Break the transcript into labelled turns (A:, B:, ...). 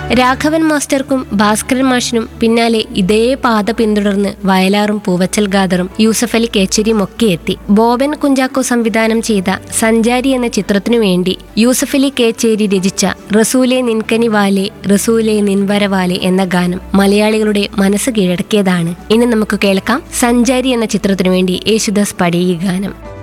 A: രാഘവൻ മാസ്റ്റർക്കും ഭാസ്കരൻ മാഷിനും പിന്നാലെ ഇതേ പാത പിന്തുടർന്ന് വയലാറും പൂവച്ചൽ ഖാദറും യൂസഫലി കേച്ചേരിയും ഒക്കെ എത്തി. ബോബൻ കുഞ്ചാക്കോ സംവിധാനം ചെയ്ത സഞ്ചാരി എന്ന ചിത്രത്തിനു വേണ്ടി യൂസഫലി കേച്ചേരി രചിച്ച റസൂലെ നിൻകനി വാലെ റസൂലെ നിൻവരവാലെ എന്ന ഗാനം മലയാളികളുടെ മനസ്സ് കീഴടക്കിയതാണ്. ഇനി നമുക്ക് കേൾക്കാം സഞ്ചാരി എന്ന ചിത്രത്തിനു വേണ്ടി യേശുദാസ് പാടിയ ഈ ഗാനം.